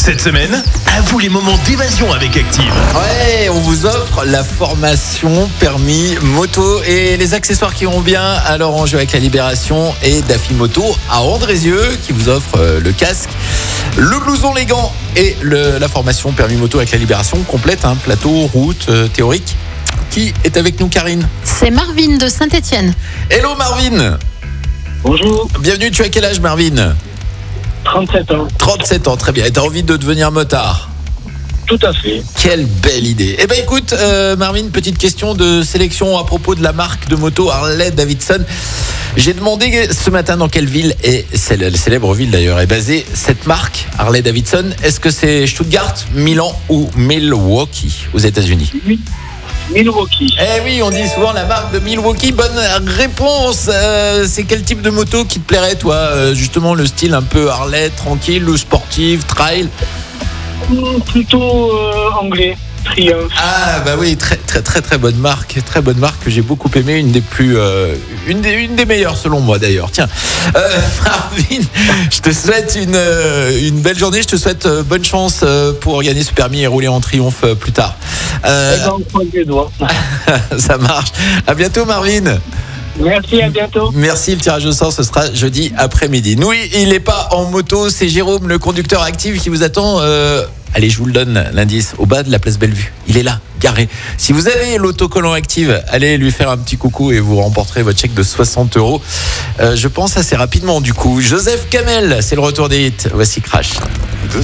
Cette semaine, à vous les moments d'évasion avec Active. Ouais, on vous offre la formation permis moto et les accessoires qui vont bien. Alors on joue avec la Libération et Daffy Moto à Andrézieux qui vous offre le casque, le blouson, les gants et la formation permis moto avec la Libération complète, plateau, route, théorique. Qui est avec nous, Karine? C'est Marvin de Saint-Etienne. Hello Marvin. Bonjour, Bienvenue, tu as quel âge Marvin? 37 ans. 37 ans, très bien. Et t'as envie de devenir motard? Tout à fait. Quelle belle idée. Eh ben écoute, Marvin, petite question de sélection à propos de la marque de moto Harley-Davidson. J'ai demandé ce matin dans quelle ville, et c'est la célèbre ville d'ailleurs, est basée cette marque Harley-Davidson. Est-ce que c'est Stuttgart, Milan ou Milwaukee aux États-Unis? Oui. Milwaukee. Eh oui, on dit souvent la marque de Milwaukee. Bonne réponse. C'est quel type de moto qui te plairait, toi? Justement, le style un peu Harley, tranquille, ou sportive, trail? Plutôt anglais. Triumph. Ah bah oui, très bonne marque que j'ai beaucoup aimé, une des meilleures selon moi d'ailleurs. Tiens, Marvin, je te souhaite une belle journée, je te souhaite bonne chance pour gagner ce permis et rouler en triomphe plus tard. On croise les doigts. Ça marche. À bientôt Marvin. Merci, à bientôt. Merci, le tirage au sort ce sera jeudi après-midi. Nous, il n'est pas en moto, c'est Jérôme, le conducteur actif qui vous attend. Allez, je vous le donne, l'indice, au bas de la place Bellevue. Il est là, garé. Si vous avez l'autocollant Active, allez lui faire un petit coucou et vous remporterez votre chèque de 60 €. Je pense assez rapidement du coup. Joseph Kamel, c'est le retour des hits. Voici Crash. 2